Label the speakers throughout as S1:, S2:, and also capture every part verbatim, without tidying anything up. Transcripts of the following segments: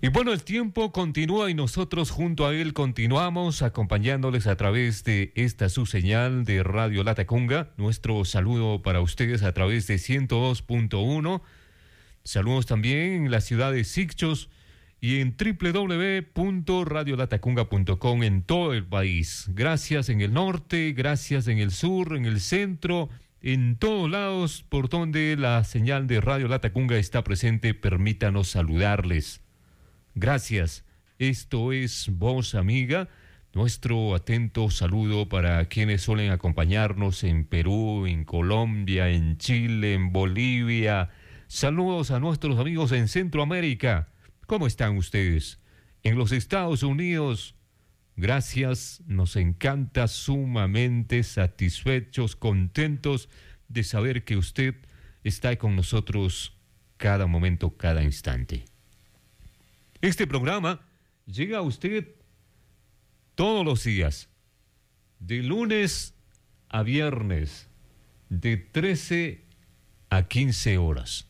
S1: Y bueno, el tiempo continúa y nosotros junto a él continuamos acompañándoles a través de esta su señal de Radio Latacunga. Nuestro saludo para ustedes a través de ciento dos punto uno. Saludos también en la ciudad de Sixchos y en doble u doble u doble u punto radio latacunga punto com en todo el país. Gracias en el norte, gracias en el sur, en el centro, en todos lados por donde la señal de Radio Latacunga está presente. Permítanos saludarles. Gracias. Esto es Voz Amiga. Nuestro atento saludo para quienes suelen acompañarnos en Perú, en Colombia, en Chile, en Bolivia. Saludos a nuestros amigos en Centroamérica. ¿Cómo están ustedes? En los Estados Unidos, gracias. Nos encanta, sumamente satisfechos, contentos de saber que usted está con nosotros cada momento, cada instante. Este programa llega a usted todos los días, de lunes a viernes, de trece a quince horas.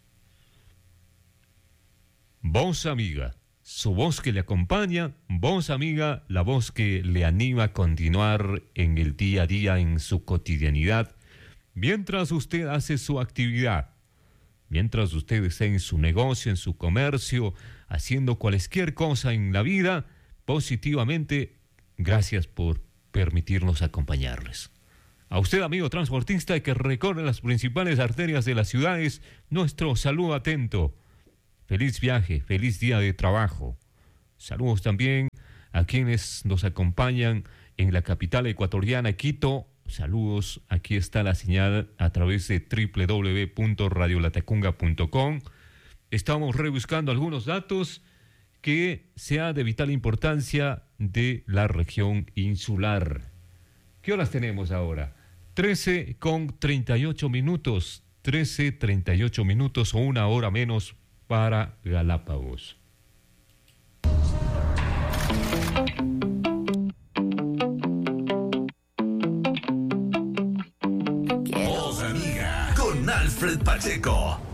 S1: Voz Amiga, su voz que le acompaña, Voz Amiga, la voz que le anima a continuar en el día a día, en su cotidianidad, mientras usted hace su actividad. Mientras usted esté en su negocio, en su comercio, haciendo cualquier cosa en la vida, positivamente, gracias por permitirnos acompañarles. A usted, amigo transportista que recorre las principales arterias de las ciudades, nuestro saludo atento. Feliz viaje, feliz día de trabajo. Saludos también a quienes nos acompañan en la capital ecuatoriana, Quito. Saludos, aquí está la señal a través de doble u doble u doble u punto radio latacunga punto com. Estamos rebuscando algunos datos que sean de vital importancia de la región insular. ¿Qué horas tenemos ahora? trece con treinta y ocho minutos, trece treinta y ocho minutos o una hora menos para Galápagos.
S2: Voz Amiga con Alfred Pacheco.